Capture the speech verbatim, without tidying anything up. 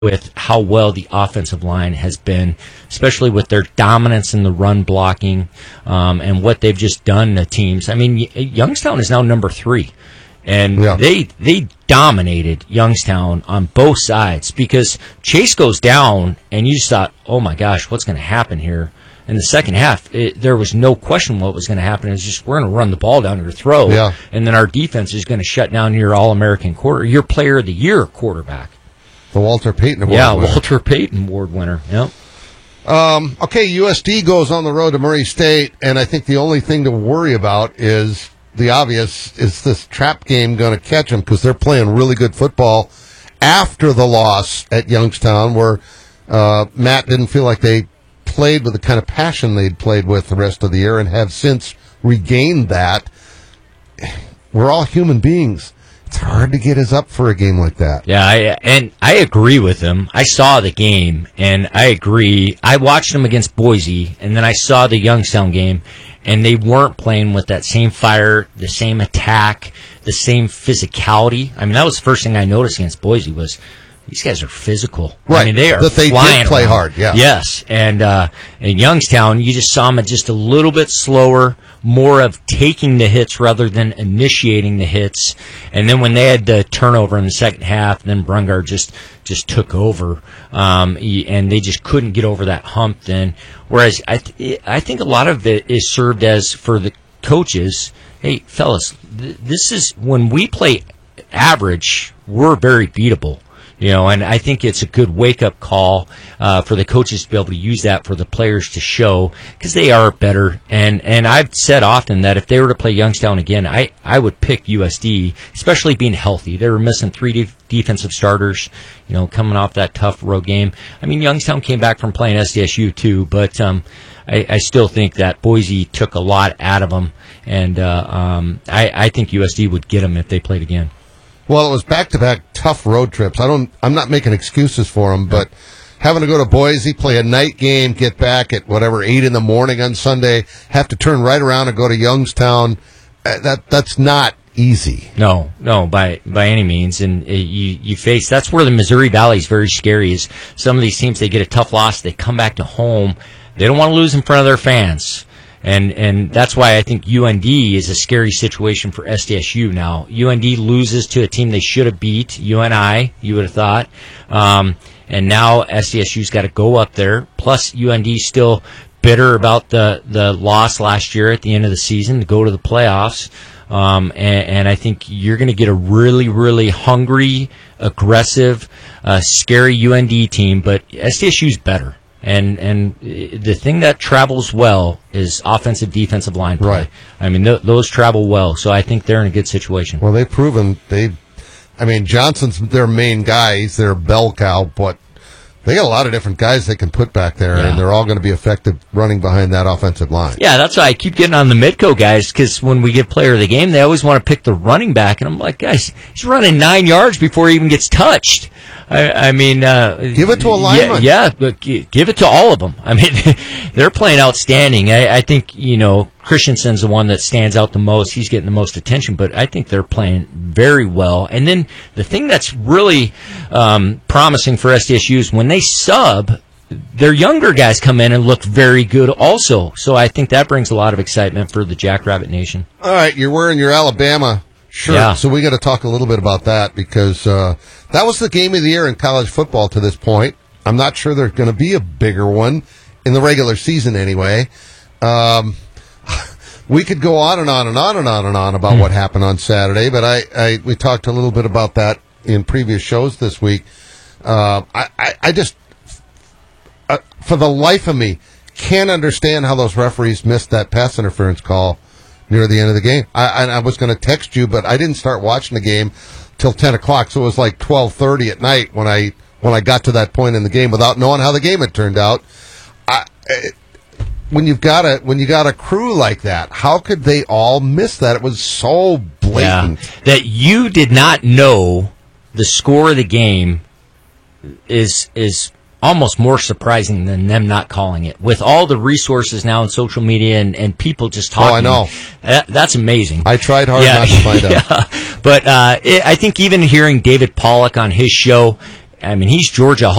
with how well the offensive line has been, especially with their dominance in the run blocking um, and what they've just done to teams. I mean, Youngstown is now number three, and yeah. they they dominated Youngstown on both sides because Chase goes down, and you just thought, oh my gosh, what's going to happen here? In the second half, it, there was no question what was going to happen. It was just, we're going to run the ball down your throat, yeah. and then our defense is going to shut down your All-American quarter, your Player of the Year quarterback. The Walter Payton Award yeah, winner. Yeah, Walter Payton Award winner. Yep. Um, okay, U S D goes on the road to Murray State, and I think the only thing to worry about is the obvious, is this trap game going to catch them, because they're playing really good football after the loss at Youngstown, where uh, Matt didn't feel like they played with the kind of passion they'd played with the rest of the year, and have since regained that. We're all human beings. It's hard to get us up for a game like that. Yeah, I, and I agree with him. I saw the game, and I agree. I watched them against Boise, and then I saw the Youngstown game, and they weren't playing with that same fire, the same attack, the same physicality. I mean, that was the first thing I noticed against Boise was these guys are physical. Right. I mean, they are that they flying did play around. hard, yeah. Yes, and uh, in Youngstown, you just saw them just a little bit slower, more of taking the hits rather than initiating the hits. And then when they had the turnover in the second half, then Brungar just just took over, um, and they just couldn't get over that hump then. Whereas I th- I think a lot of it is served as, for the coaches, hey, fellas, th- this is, when we play average, we're very beatable. You know, and I think it's a good wake-up call uh, for the coaches to be able to use that for the players to show, because they are better. And and I've said often that if they were to play Youngstown again, I, I would pick U S D, especially being healthy. They were missing three de- defensive starters, you know, coming off that tough road game. I mean, Youngstown came back from playing S D S U too, but um, I, I still think that Boise took a lot out of them, and uh, um, I, I think U S D would get them if they played again. Well, it was back-to-back tough road trips. I don't. I'm not making excuses for them, but having to go to Boise, play a night game, get back at whatever eight in the morning on Sunday, have to turn right around and go to Youngstown. Uh, that that's not easy. No, no, by by any means. And uh, you you face, that's where the Missouri Valley is very scary. Is some of these teams, they get a tough loss, they come back to home, they don't want to lose in front of their fans. And and that's why I think U N D is a scary situation for S D S U now. U N D loses to a team they should have beat, U N I, you would have thought. Um, and now S D S U's got to go up there. Plus, U N D still bitter about the, the loss last year at the end of the season to go to the playoffs. Um, and, and I think you're going to get a really, really hungry, aggressive, uh, scary U N D team. But S D S U's better. And and the thing that travels well is offensive, defensive line play. Right. I mean, th- those travel well, so I think they're in a good situation. Well, they've proven they. I mean, Johnson's their main guy. He's their bell cow, but they got a lot of different guys they can put back there, yeah. and they're all going to be effective running behind that offensive line. Yeah, that's why I keep getting on the Midco guys, because when we give player of the game, they always want to pick the running back, and I'm like, guys, he's running nine yards before he even gets touched. I, I mean, uh, give it to a lineman. Yeah, yeah, but give it to all of them. I mean, they're playing outstanding. I, I think, you know, Christensen's the one that stands out the most. He's getting the most attention, but I think they're playing very well. And then the thing that's really um, promising for S D S U is when they sub, their younger guys come in and look very good also. So I think that brings a lot of excitement for the Jackrabbit Nation. All right, you're wearing your Alabama shirt, yeah. so we got to talk a little bit about that, because uh, that was the game of the year in college football to this point. I'm not sure there's going to be a bigger one in the regular season anyway. Um, we could go on and on and on and on and on about mm. what happened on Saturday, but I, I we talked a little bit about that in previous shows this week. Uh, I, I, I just, uh, for the life of me, can't understand how those referees missed that pass interference call near the end of the game. I, I was going to text you, but I didn't start watching the game till ten o'clock, so it was like twelve thirty at night when I when I got to that point in the game without knowing how the game had turned out. I, it, when you've got a when you got a crew like that, how could they all miss that? It was so blatant. Yeah. That you did not know the score of the game is is almost more surprising than them not calling it. With all the resources now in social media and, and people just talking. Oh, I know. That, that's amazing. I tried hard yeah. not to find out. Yeah. But uh, it, I think even hearing David Pollack on his show, I mean, he's Georgia